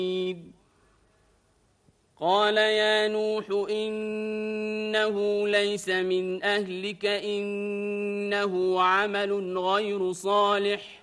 قال يا نوح إنه ليس من أهلك إنه عمل غير صالح